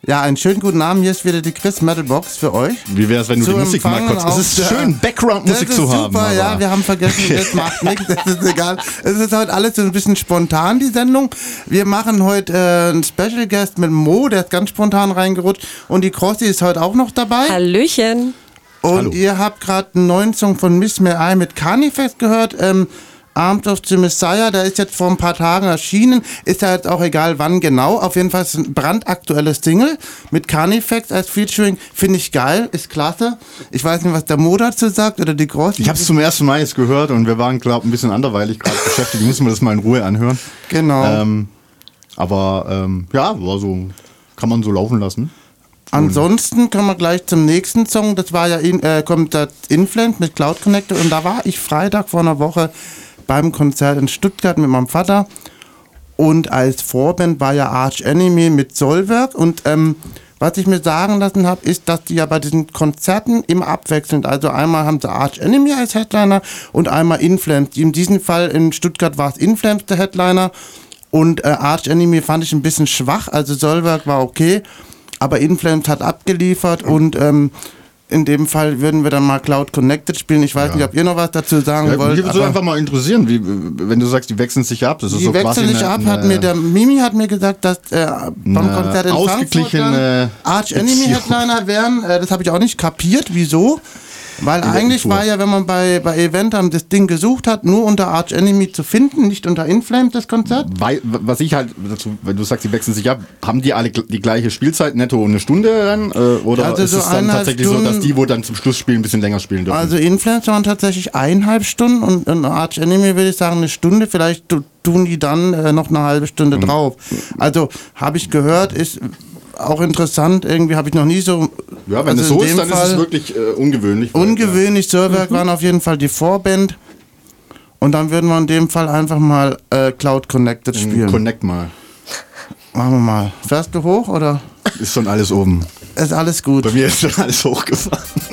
Ja, einen schönen guten Abend. Hier ist wieder die Chris Metalbox für euch. Wie wäre es, wenn du die Musik mal kurz... Es ist schön, Background-Musik zu haben. Super, ja, wir haben vergessen, das macht nichts, das ist egal. Es ist heute alles so ein bisschen spontan, die Sendung. Wir machen heute einen Special Guest mit Mo, der ist ganz spontan reingerutscht. Und die Crossi ist heute auch noch dabei. Hallöchen. Und Hallo. Ihr habt gerade einen neuen Song von Miss May I mit Carnifex gehört. Arms of the Messiah, der ist jetzt vor ein paar Tagen erschienen, ist ja jetzt auch egal wann genau, auf jeden Fall ist es ein brandaktuelles Single mit Carnifex als Featuring, finde ich geil, ist klasse. Ich weiß nicht, was der Mo dazu sagt oder die Großen. Ich habe es zum ersten Mal jetzt gehört und wir waren, glaube ich, ein bisschen anderweitig gerade beschäftigt, müssen wir das mal in Ruhe anhören. Genau. Ja, war so, kann man so laufen lassen. Ansonsten kommen wir gleich zum nächsten Song, das war ja, kommt das Influence mit Cloud Connector und da war ich Freitag vor einer Woche beim Konzert in Stuttgart mit meinem Vater und als Vorband war ja Arch Enemy mit Sollwerk und was ich mir sagen lassen habe, ist, dass die ja bei diesen Konzerten immer abwechselnd, also einmal haben sie Arch Enemy als Headliner und einmal Influence. In diesem Fall in Stuttgart war es Influence der Headliner und Arch Enemy fand ich ein bisschen schwach, also Sollwerk war okay, aber Influence hat abgeliefert und in dem Fall würden wir dann mal Cloud Connected spielen. Ich weiß nicht, ob ihr noch was dazu sagen wollt. Mich würde einfach mal interessieren, wenn du sagst, die wechseln sich ab. Das ist die so wechseln sich ab, der Mimi hat mir gesagt, dass beim Konzert in Frankfurt Arch Enemy Headliner wären. Das habe ich auch nicht kapiert. Wieso? Weil eigentlich war ja, wenn man bei Eventam das Ding gesucht hat, nur unter Arch Enemy zu finden, nicht unter Inflamed das Konzert. Was ich halt dazu, wenn du sagst, die wechseln sich ab, haben die alle die gleiche Spielzeit, netto eine Stunde dann? Oder also ist so es dann tatsächlich Stunden, so, dass die, wo dann zum Schluss spielen, ein bisschen länger spielen dürfen? Also Inflamed waren tatsächlich 1,5 Stunden und Arch Enemy würde ich sagen eine Stunde, vielleicht tun die dann noch eine halbe Stunde drauf. Also habe ich gehört, ist auch interessant, irgendwie habe ich noch nie so... Ja, wenn es so ist, dann ist es wirklich ungewöhnlich. Ungewöhnlich, Sollwerk waren auf jeden Fall die Vorband und dann würden wir in dem Fall einfach mal Cloud Connected spielen. Connect mal. Machen wir mal. Fährst du hoch oder? Ist schon alles oben. Ist alles gut. Bei mir ist schon alles hochgefahren.